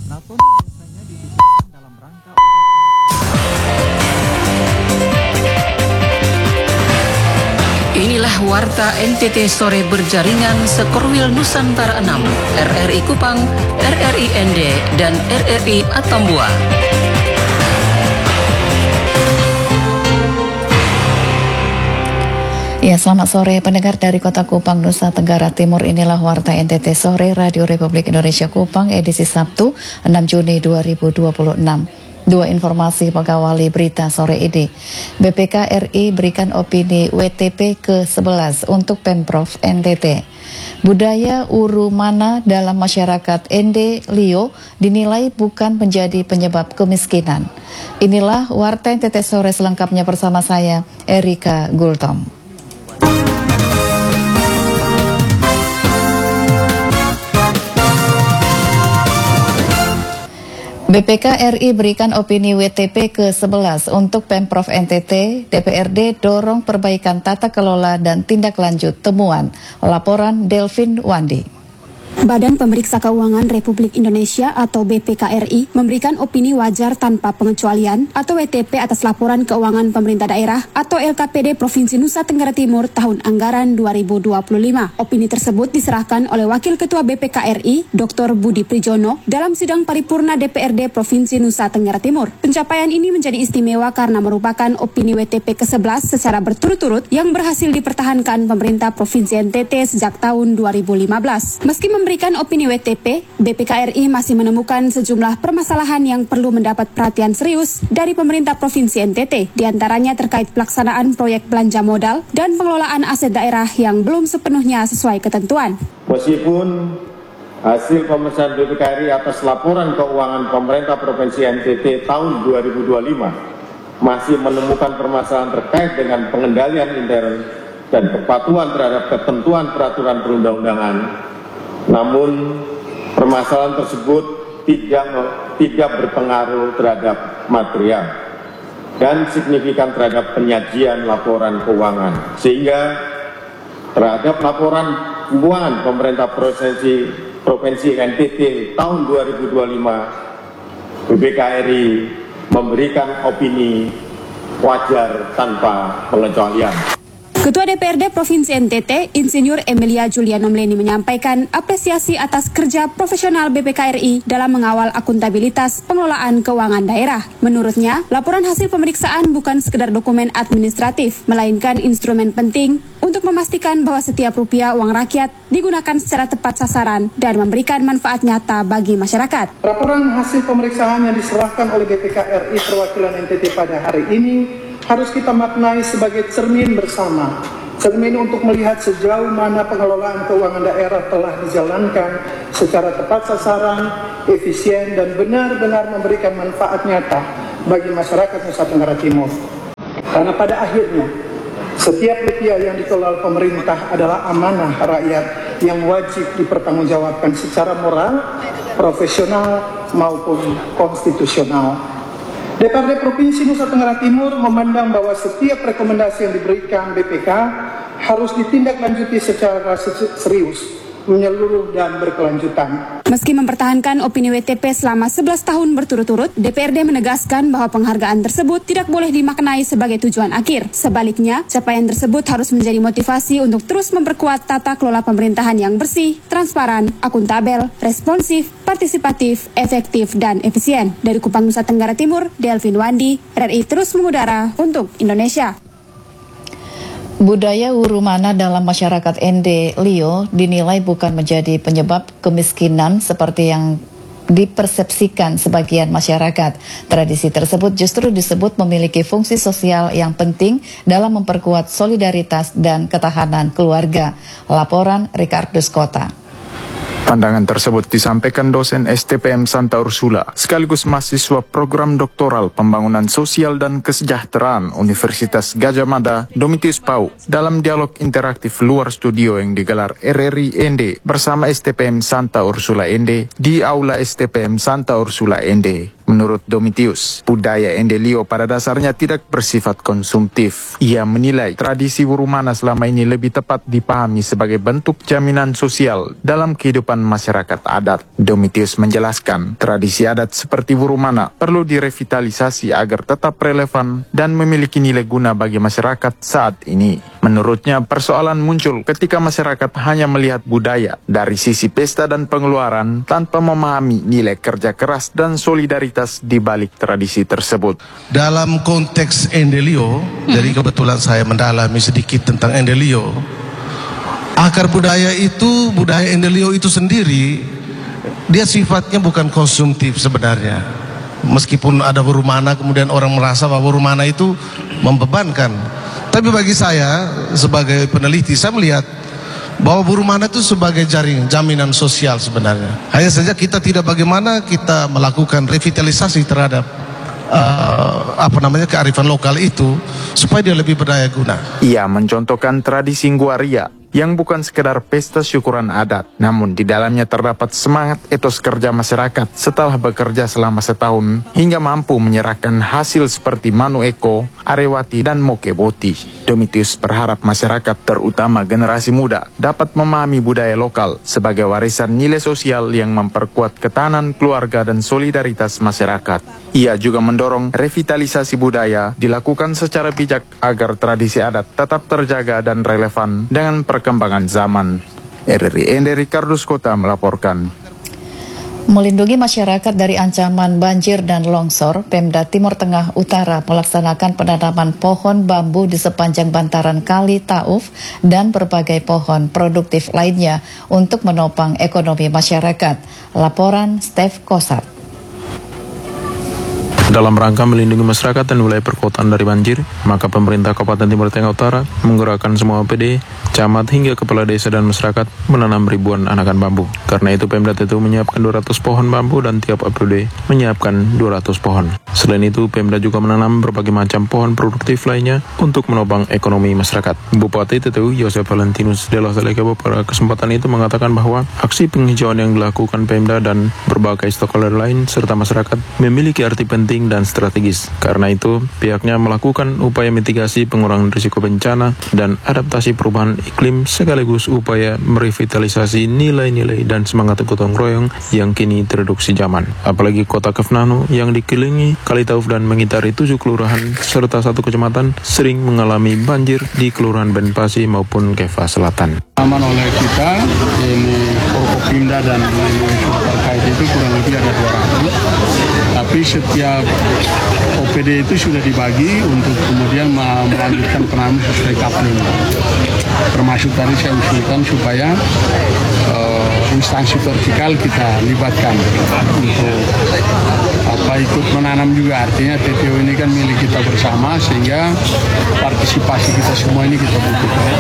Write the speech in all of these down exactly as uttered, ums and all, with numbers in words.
Naton biasanya ditujukan dalam rangka Inilah Warta N T T Sore Berjaringan Sekorwil Nusantara enam, R R I Kupang, R R I N D, dan R R I Atambua. Ya, selamat sore pendengar dari Kota Kupang, Nusa Tenggara Timur. Inilah Warta N T T Sore Radio Republik Indonesia Kupang edisi Sabtu enam Juni dua ribu dua puluh enam. Dua informasi mengawali berita sore ini. B P K R I berikan opini W T P ke sebelas untuk Pemprov N T T. Budaya urumana dalam masyarakat N D Lio dinilai bukan menjadi penyebab kemiskinan. Inilah Warta N T T Sore selengkapnya bersama saya, Erika Gultom. B P K R I berikan opini W T P ke sebelas untuk Pemprov N T T. D P R D dorong perbaikan tata kelola dan tindak lanjut temuan. Laporan Delvin Wandi. Badan Pemeriksa Keuangan Republik Indonesia atau B P K R I memberikan opini wajar tanpa pengecualian atau W T P atas laporan keuangan pemerintah daerah atau L K P D Provinsi Nusa Tenggara Timur tahun anggaran dua ribu dua puluh lima. Opini tersebut diserahkan oleh Wakil Ketua B P K R I, Doktor Budi Prijono, dalam sidang paripurna D P R D Provinsi Nusa Tenggara Timur. Pencapaian ini menjadi istimewa karena merupakan opini W T P ke sebelas secara berturut-turut yang berhasil dipertahankan pemerintah Provinsi N T T sejak tahun dua ribu lima belas. Meski memberikan opini W T P, B P K R I masih menemukan sejumlah permasalahan yang perlu mendapat perhatian serius dari pemerintah Provinsi N T T, diantaranya terkait pelaksanaan proyek belanja modal dan pengelolaan aset daerah yang belum sepenuhnya sesuai ketentuan. Meskipun hasil pemeriksaan B P K R I atas laporan keuangan pemerintah Provinsi N T T tahun dua ribu dua puluh lima masih menemukan permasalahan terkait dengan pengendalian intern dan kepatuhan terhadap ketentuan peraturan perundang-undangan, namun permasalahan tersebut tidak, tidak berpengaruh terhadap material dan signifikan terhadap penyajian laporan keuangan, sehingga terhadap laporan keuangan pemerintah provinsi, provinsi N T T tahun dua ribu dua puluh lima, B P K R I memberikan opini wajar tanpa pengecualian. Ketua D P R D Provinsi N T T, Insinyur Emilia Juliano Mleni menyampaikan apresiasi atas kerja profesional B P K R I dalam mengawal akuntabilitas pengelolaan keuangan daerah. Menurutnya, laporan hasil pemeriksaan bukan sekedar dokumen administratif, melainkan instrumen penting untuk memastikan bahwa setiap rupiah uang rakyat digunakan secara tepat sasaran dan memberikan manfaat nyata bagi masyarakat. Laporan hasil pemeriksaan yang diserahkan oleh B P K R I perwakilan N T T pada hari ini harus kita maknai sebagai cermin bersama, cermin untuk melihat sejauh mana pengelolaan keuangan daerah telah dijalankan secara tepat sasaran, efisien, dan benar-benar memberikan manfaat nyata bagi masyarakat Nusa Tenggara Timur. Karena pada akhirnya, setiap rupiah yang dikelola pemerintah adalah amanah rakyat yang wajib dipertanggungjawabkan secara moral, profesional, maupun konstitusional. D P R D Provinsi Nusa Tenggara Timur memandang bahwa setiap rekomendasi yang diberikan B P K harus ditindaklanjuti secara serius, menyeluruh dan berkelanjutan. Meski mempertahankan opini W T P selama sebelas tahun berturut-turut, D P R D menegaskan bahwa penghargaan tersebut tidak boleh dimaknai sebagai tujuan akhir. Sebaliknya, capaian tersebut harus menjadi motivasi untuk terus memperkuat tata kelola pemerintahan yang bersih, transparan, akuntabel, responsif, partisipatif, efektif, dan efisien. Dari Kupang, Nusa Tenggara Timur, Delvin Wandi, R R I terus mengudara untuk Indonesia. Budaya urumana dalam masyarakat N D Lio dinilai bukan menjadi penyebab kemiskinan seperti yang dipersepsikan sebagian masyarakat. Tradisi tersebut justru disebut memiliki fungsi sosial yang penting dalam memperkuat solidaritas dan ketahanan keluarga. Laporan Ricardus Kota. Pandangan tersebut disampaikan dosen S T P M Santa Ursula sekaligus mahasiswa program doktoral pembangunan sosial dan kesejahteraan Universitas Gadjah Mada, Domitius Pau, dalam dialog interaktif luar studio yang digelar R R I N D bersama S T P M Santa Ursula N D di Aula S T P M Santa Ursula N D. Menurut Domitius, budaya Endelio pada dasarnya tidak bersifat konsumtif. Ia menilai tradisi Wurumana selama ini lebih tepat dipahami sebagai bentuk jaminan sosial dalam kehidupan masyarakat adat. Domitius menjelaskan, tradisi adat seperti Wurumana perlu direvitalisasi agar tetap relevan dan memiliki nilai guna bagi masyarakat saat ini. Menurutnya, persoalan muncul ketika masyarakat hanya melihat budaya dari sisi pesta dan pengeluaran tanpa memahami nilai kerja keras dan solidaritas di balik tradisi tersebut. Dalam konteks Endelio, hmm. jadi kebetulan saya mendalami sedikit tentang Endelio. Akar budaya itu, budaya Endelio itu sendiri, dia sifatnya bukan konsumtif sebenarnya. Meskipun ada Wurumana, kemudian orang merasa bahwa Wurumana itu membebankan. Tapi bagi saya, sebagai peneliti, saya melihat bahwa Wurumana itu sebagai jaring jaminan sosial sebenarnya. Hanya saja kita tidak bagaimana kita melakukan revitalisasi terhadap uh, apa namanya kearifan lokal itu supaya dia lebih berdaya guna. Ia mencontohkan tradisi Ngwaria yang bukan sekedar pesta syukuran adat, namun di dalamnya terdapat semangat etos kerja masyarakat setelah bekerja selama setahun hingga mampu menyerahkan hasil seperti Manu Eko, Arewati, dan Mokeboti. Domitius berharap masyarakat, terutama generasi muda, dapat memahami budaya lokal sebagai warisan nilai sosial yang memperkuat ketahanan keluarga dan solidaritas masyarakat. Ia juga mendorong revitalisasi budaya dilakukan secara bijak agar tradisi adat tetap terjaga dan relevan dengan perkembangan zaman. R R I Ende Ricardus Kota melaporkan. Melindungi masyarakat dari ancaman banjir dan longsor, Pemda Timur Tengah Utara melaksanakan penanaman pohon bambu di sepanjang bantaran Kali Tauf dan berbagai pohon produktif lainnya untuk menopang ekonomi masyarakat. Laporan Stef Kosat. Dalam rangka melindungi masyarakat dan wilayah perkotaan dari banjir, maka pemerintah Kabupaten Timur Tengah Utara menggerakkan semua O P D, camat hingga kepala desa dan masyarakat menanam ribuan anakan bambu. Karena itu Pemda T T U menyiapkan dua ratus pohon bambu dan tiap O P D menyiapkan dua ratus pohon. Selain itu, Pemda juga menanam berbagai macam pohon produktif lainnya untuk menopang ekonomi masyarakat. Bupati T T U Yosef Valentinus de la Salekebo pada kesempatan itu mengatakan bahwa aksi penghijauan yang dilakukan Pemda dan berbagai stakeholder lain serta masyarakat memiliki arti penting dan strategis. Karena itu, pihaknya melakukan upaya mitigasi pengurangan risiko bencana dan adaptasi perubahan iklim sekaligus upaya merevitalisasi nilai-nilai dan semangat gotong royong yang kini tereduksi zaman. Apalagi kota Kefnano yang dikelilingi Kali Tauf dan mengitari tujuh kelurahan serta satu kecamatan sering mengalami banjir di Kelurahan Benpasi maupun Kefa Selatan. Aman oleh kita, ini Forkopimda dan terkait itu kurang lebih ada dua ratus. Tapi setiap O P D itu sudah dibagi untuk kemudian melanjutkan penanganan sesuai kapling. Termasuk tadi saya usulkan supaya uh, instansi vertikal kita libatkan untuk apa ikut menanam juga. Artinya T T U ini kan milik kita bersama sehingga partisipasi kita semua ini kita butuhkan.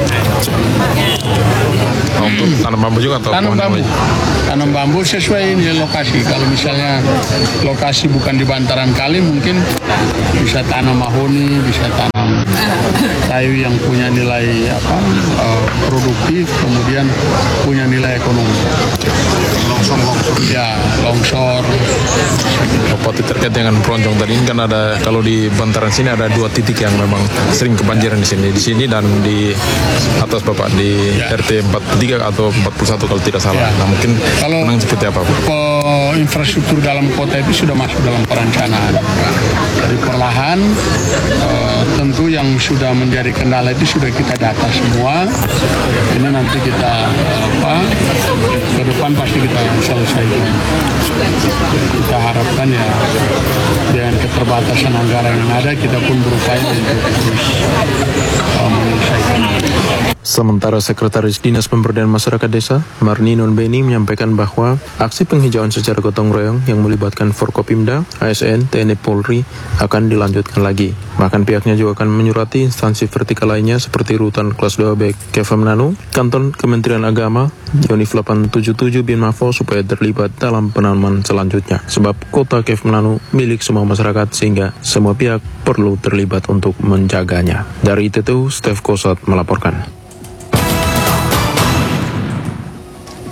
Untuk tanam bambu juga atau tanam bambu, tanam bambu sesuai ini lokasi. Kalau misalnya lokasi bukan di bantaran kali, mungkin bisa tanam mahoni, bisa tanam kayu yang punya nilai apa uh, produktif, kemudian punya nilai ekonomi. Longsor, longsor. Ya, longsor. Bupati terkait dengan Peloncong tadi kan ada, kalau di bantaran sini ada dua titik yang memang sering kebanjiran di sini, di sini dan di atas Bapak di ya. R T empat puluh tiga atau empat puluh satu kalau tidak salah. Ya. Nah mungkin kalau seperti apa Bu? Infrastruktur dalam kota itu sudah masuk dalam perencanaan. Dari perlahan uh, tentu yang sudah menjadi kendala itu sudah kita data semua. Ini nanti kita apa ke depan pasti kita selesaikan. Kita harapkan ya dengan keterbatasan anggaran yang ada kita pun berupaya untuk terus uh, menyelesaikan. Sementara Sekretaris Dinas Pemberdayaan Masyarakat Desa, Marni Nonbeni, menyampaikan bahwa aksi penghijauan secara gotong royong yang melibatkan Forkopimda, A S N, T N I Polri akan dilanjutkan lagi. Bahkan pihaknya juga akan menyurati instansi vertikal lainnya seperti Rutan Kelas dua B Kefamnanu, Kantor Kementerian Agama, Yonif delapan tujuh tujuh Binmafo supaya terlibat dalam penanaman selanjutnya. Sebab kota Kefamnanu milik semua masyarakat sehingga semua pihak perlu terlibat untuk menjaganya. Dari T T U, Stef Kosat melaporkan.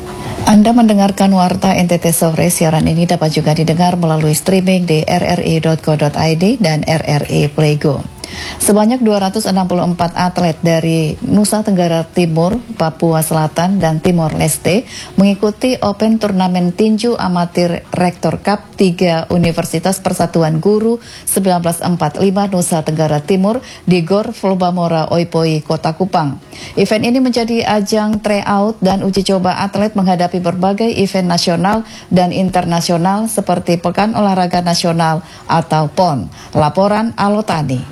Anda mendengarkan Warta N T T Sore. Siaran ini dapat juga didengar melalui streaming di r r i dot co dot i d dan R R I Playgo. Sebanyak dua ratus enam puluh empat atlet dari Nusa Tenggara Timur, Papua Selatan, dan Timor Leste mengikuti Open Turnamen Tinju Amatir Rektor Cup tiga Universitas Persatuan Guru seribu sembilan ratus empat puluh lima Nusa Tenggara Timur di Gor Flobamora Oipoi, Kota Kupang. Event ini menjadi ajang tryout dan uji coba atlet menghadapi berbagai event nasional dan internasional seperti Pekan Olahraga Nasional atau P O N. Laporan Alotani.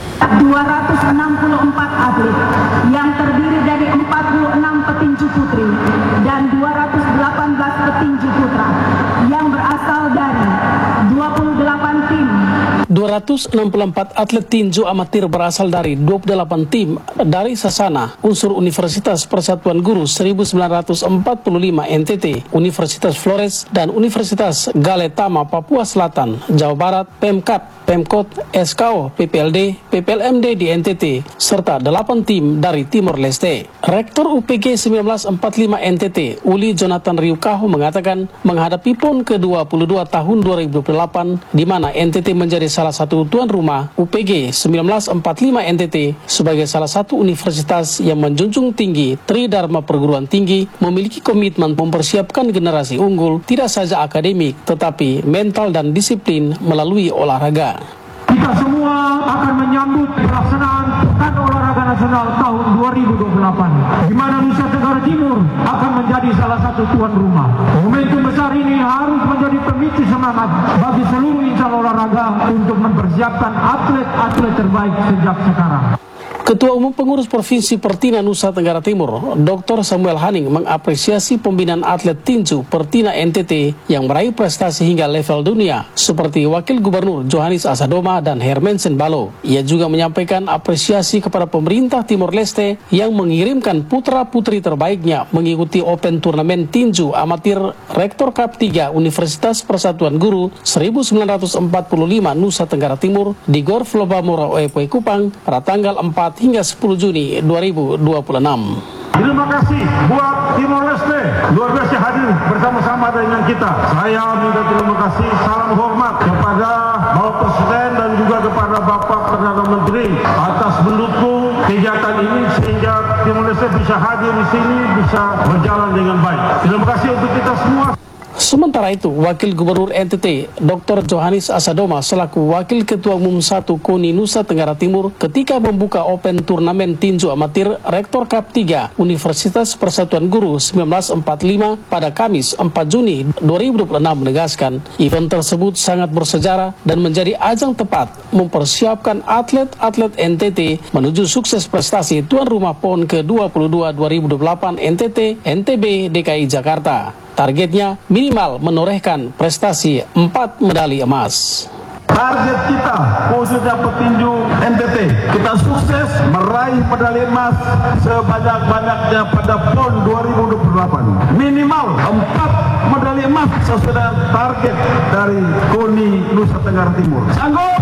dua ratus enam puluh empat atlet yang terdiri dari empat puluh enam petinju putri dan dua ratus delapan belas petinju putra yang berasal dari dua puluh delapan tim. dua ratus enam puluh empat atlet tinju amatir berasal dari dua puluh delapan tim dari Sasana, unsur Universitas Persatuan Guru seribu sembilan ratus empat puluh lima N T T, Universitas Flores, dan Universitas Galetama Papua Selatan, Jawa Barat, Pemkap, Pemkot, S K O, P P L D, P P L M D di N T T, serta delapan tim dari Timor Leste. Rektor U P G seribu sembilan ratus empat puluh lima N T T, Uli Jonathan Riukaho, mengatakan menghadapi P O N ke dua puluh dua tahun dua ribu dua puluh delapan, di mana N T T menjadi salah satu tuan rumah, U P G seribu sembilan ratus empat puluh lima N T T sebagai salah satu universitas yang menjunjung tinggi Tridharma perguruan tinggi memiliki komitmen mempersiapkan generasi unggul tidak saja akademik tetapi mental dan disiplin melalui olahraga. Kita semua akan menyambut pelaksanaan Pekan Olahraga Nasional tahun dua ribu dua puluh delapan, di mana Nusa Tenggara Timur akan menjadi salah satu tuan rumah. Momentum besar ini harus menjadi pemicu semangat bagi seluruh insan olahraga untuk mempersiapkan atlet-atlet terbaik sejak sekarang. Ketua Umum Pengurus Provinsi Pertina Nusa Tenggara Timur, Doktor Samuel Haning, mengapresiasi pembinaan atlet tinju Pertina N T T yang meraih prestasi hingga level dunia, seperti Wakil Gubernur Johannes Asadoma dan Hermensen Balo. Ia juga menyampaikan apresiasi kepada pemerintah Timor Leste yang mengirimkan putra-putri terbaiknya mengikuti Open Turnamen Tinju Amatir Rektor Cup tiga Universitas Persatuan Guru seribu sembilan ratus empat puluh lima Nusa Tenggara Timur di Gor Flobamora Oipoi Kupang pada tanggal empat hingga sepuluh Juni dua ribu dua puluh enam. Terima kasih buat Timor Leste, luar biasa hadir bersama-sama dengan kita. Saya minta terima kasih, salam hormat kepada Bapak Presiden dan juga kepada Bapak Perdana Menteri atas mendukung kegiatan ini sehingga Timor Leste bisa hadir di sini, bisa berjalan dengan baik. Terima kasih untuk kita semua. Sementara itu, Wakil Gubernur N T T, Doktor Johannes Asadoma, selaku Wakil Ketua Umum satu KONI Nusa Tenggara Timur, ketika membuka Open Turnamen Tinju Amatir Rektor Cup tiga Universitas Persatuan Guru seribu sembilan ratus empat puluh lima pada Kamis empat Juni dua ribu dua puluh enam menegaskan, event tersebut sangat bersejarah dan menjadi ajang tepat mempersiapkan atlet-atlet N T T menuju sukses prestasi tuan rumah P O N ke dua puluh dua dua ribu dua puluh delapan N T T N T B D K I Jakarta. Targetnya minimal menorehkan prestasi empat medali emas. Target kita khususnya petinju N T T, kita sukses meraih medali emas sebanyak-banyaknya pada P O N dua ribu dua puluh delapan. Minimal empat medali emas sesuai dengan target dari KONI Nusa Tenggara Timur. Sanggup?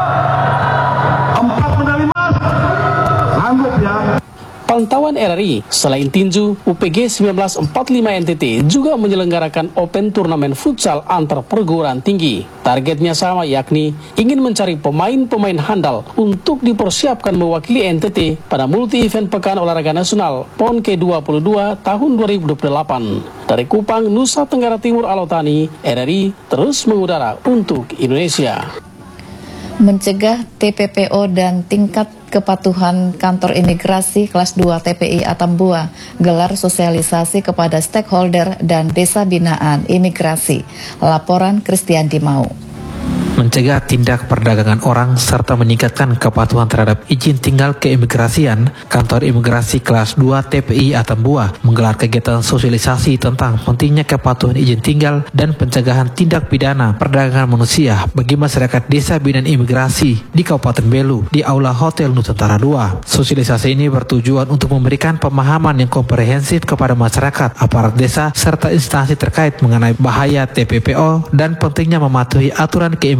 Empat medali emas? Sanggup ya? Pantauan R R I, selain tinju, U P G seribu sembilan ratus empat puluh lima N T T juga menyelenggarakan Open Turnamen Futsal antar perguruan tinggi. Targetnya sama, yakni ingin mencari pemain-pemain handal untuk dipersiapkan mewakili N T T pada multi-event Pekan Olahraga Nasional P O N ke dua puluh dua tahun dua ribu dua puluh delapan. Dari Kupang, Nusa Tenggara Timur, Alotani, R R I terus mengudara untuk Indonesia. Mencegah T P P O dan tingkat kepatuhan kantor imigrasi kelas dua T P I Atambua gelar sosialisasi kepada stakeholder dan desa binaan imigrasi. Laporan Christian Dimau. Mencegah tindak perdagangan orang serta meningkatkan kepatuhan terhadap izin tinggal keimigrasian, Kantor Imigrasi Kelas dua T P I Atambua menggelar kegiatan sosialisasi tentang pentingnya kepatuhan izin tinggal dan pencegahan tindak pidana perdagangan manusia bagi masyarakat desa binaan imigrasi di Kabupaten Belu di Aula Hotel Nusantara dua. Sosialisasi ini bertujuan untuk memberikan pemahaman yang komprehensif kepada masyarakat, aparat desa, serta instansi terkait mengenai bahaya T P P O dan pentingnya mematuhi aturan keimigrasian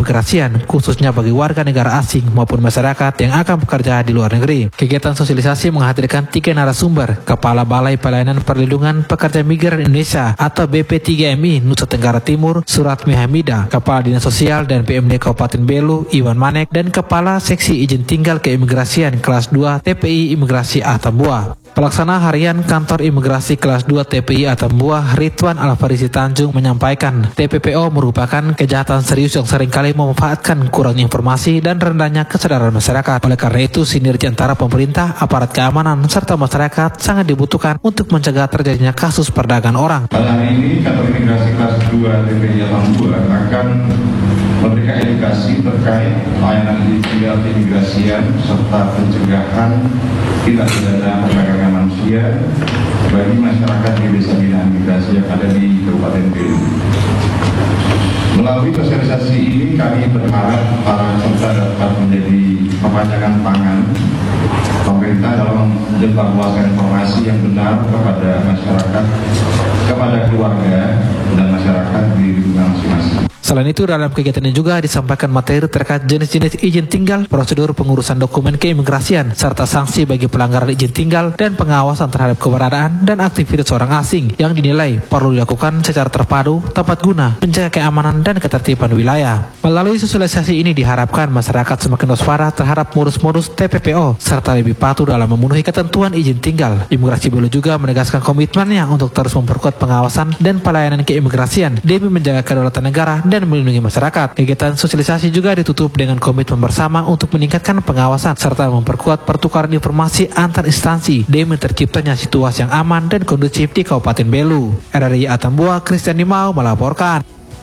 keimigrasian, khususnya bagi warga negara asing maupun masyarakat yang akan bekerja di luar negeri. Kegiatan sosialisasi menghadirkan tiga narasumber, Kepala Balai Pelayanan Perlindungan Pekerja Migran Indonesia atau B P tiga M I Nusa Tenggara Timur, Suratmi Hamida, Kepala Dinas Sosial dan P M D Kabupaten Belu, Iwan Manek, dan Kepala Seksi Izin Tinggal Keimigrasian Kelas dua T P I Imigrasi Atambua. Pelaksana Harian Kantor Imigrasi Kelas dua T P I Atambua, Ridwan Alfarisi Tanjung, menyampaikan T P P O merupakan kejahatan serius yang seringkali memanfaatkan kurangnya informasi dan rendahnya kesadaran masyarakat. Oleh karena itu, sinergi antara pemerintah, aparat keamanan, serta masyarakat sangat dibutuhkan untuk mencegah terjadinya kasus perdagangan orang. Pada hari ini, Kantor Imigrasi Kelas dua T P I Atambua akan memberikan edukasi terkait layanan tinggal keimigrasian serta pencegahan tindak pidana perdagangan manusia bagi masyarakat di desa binaan migrasi yang ada di Kabupaten Belu. Melalui sosialisasi ini kami berharap para peserta dapat menjadi kepanjangan tangan pemerintah dalam menyebarluaskan informasi yang benar kepada masyarakat, kepada keluarga dan masyarakat di lingkungan masing-masing. Selain itu, dalam kegiatan ini juga disampaikan materi terkait jenis-jenis izin tinggal, prosedur pengurusan dokumen keimigrasian, serta sanksi bagi pelanggaran izin tinggal dan pengawasan terhadap keberadaan dan aktivitas orang asing yang dinilai perlu dilakukan secara terpadu, tepat guna, menjaga keamanan dan ketertiban wilayah. Melalui sosialisasi ini diharapkan masyarakat semakin waspada terhadap modus-modus T P P O, serta lebih patuh dalam memenuhi ketentuan izin tinggal. Imigrasi Belu juga menegaskan komitmennya untuk terus memperkuat pengawasan dan pelayanan keimigrasian demi menjaga kedaulatan negara dan melindungi masyarakat. Kegiatan sosialisasi juga ditutup dengan komitmen bersama untuk meningkatkan pengawasan serta memperkuat pertukaran informasi antar instansi demi terciptanya situasi yang aman dan kondusif di Kabupaten Belu. R R I Atambua, Christian Dimau melaporkan.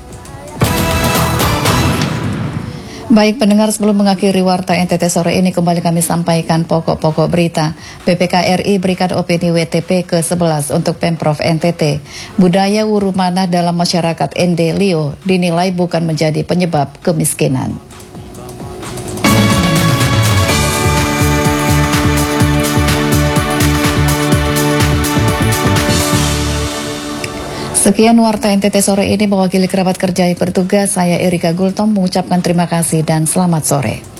Baik pendengar, sebelum mengakhiri Warta N T T sore ini kembali kami sampaikan pokok-pokok berita. B P K R I berikan opini W T P ke sebelas untuk Pemprov N T T. Budaya wurumana dalam masyarakat N D Lio dinilai bukan menjadi penyebab kemiskinan. Sekian Warta N T T sore ini, mewakili kerabat kerja yang bertugas, saya Erika Gultom mengucapkan terima kasih dan selamat sore.